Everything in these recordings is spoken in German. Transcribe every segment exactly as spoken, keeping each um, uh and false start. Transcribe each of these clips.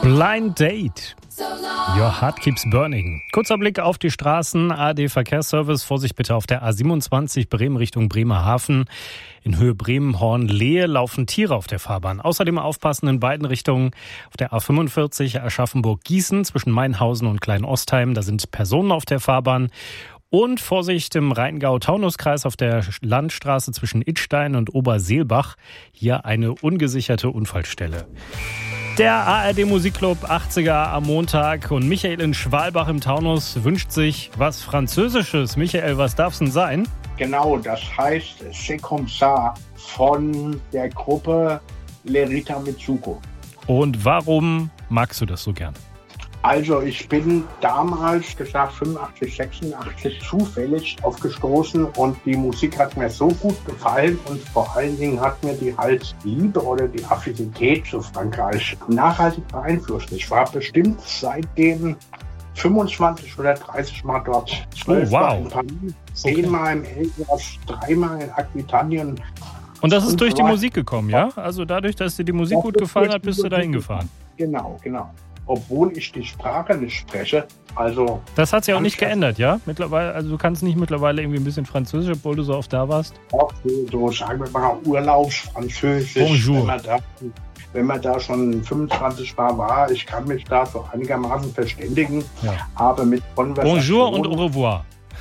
Blind Date. Your heart keeps burning. Kurzer Blick auf die Straßen. A R D-Verkehrsservice. Vorsicht bitte auf der A siebenundzwanzig Bremen Richtung Bremerhaven. In Höhe Bremen-Horn-Lehe laufen Tiere auf der Fahrbahn. Außerdem aufpassen in beiden Richtungen auf der A fünfundvierzig Aschaffenburg-Gießen zwischen Mainhausen und Klein-Ostheim. Da sind Personen auf der Fahrbahn. Und Vorsicht im Rheingau-Taunus-Kreis auf der Landstraße zwischen Idstein und Oberseelbach. Hier eine ungesicherte Unfallstelle. Der A R D-Musikclub achtziger am Montag und Michael in Schwalbach im Taunus wünscht sich was Französisches. Michael, was darf's denn sein? Genau, das heißt C'est comme ça von der Gruppe Lerita Mitsuko. Und warum magst du das so gern? Also ich bin damals, gesagt fünfundachtzig, sechsundachtzig, zufällig aufgestoßen und die Musik hat mir so gut gefallen und vor allen Dingen hat mir die halt Liebe oder die Affinität zu Frankreich nachhaltig beeinflusst. Ich war bestimmt seitdem fünfundzwanzig oder dreißig Mal dort. zwölf Oh, wow. Mal in Paris, zehnmal im Elsass, dreimal in Aquitanien. Und das ist Und durch die so Musik gekommen, ja? Also dadurch, dass dir die Musik gut gefallen hat, bist du da hingefahren. Genau, genau. Obwohl ich die Sprache nicht spreche, also... Das hat sich auch nicht geändert, ja? Mittlerweile, also du kannst nicht mittlerweile irgendwie ein bisschen Französisch, obwohl du so oft da warst? Auch so, so sagen wir mal, Urlaubsfranzösisch. Bonjour. Wenn man, da, wenn man da schon fünfundzwanzig Mal war, ich kann mich da so einigermaßen verständigen, Ja. aber mit Konversation... Bonjour und au revoir.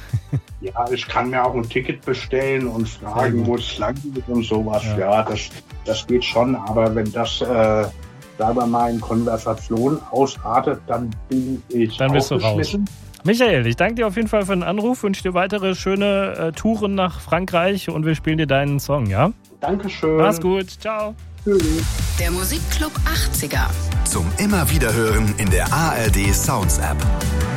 Ja, ich kann mir auch ein Ticket bestellen und fragen, wo es lang geht und sowas. Ja. Ja, das, das geht schon, aber wenn das... Äh, sagen wir mal in Konversation ausartet, dann bin ich Dann bist du raus. aufgeschmissen. Michael, ich danke dir auf jeden Fall für den Anruf, wünsche dir weitere schöne äh, Touren nach Frankreich und wir spielen dir deinen Song, ja? Dankeschön. Mach's gut, ciao. Tschüss. Der Musikclub achtziger. Zum immer wieder hören in der A R D Sounds App.